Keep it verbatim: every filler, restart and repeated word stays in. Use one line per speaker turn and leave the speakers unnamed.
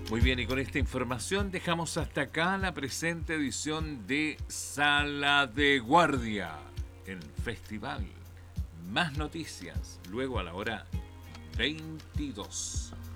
Muy bien, y con esta información dejamos hasta acá la presente edición de Sala de Guardia, el festival. Más noticias luego a la hora veintidós.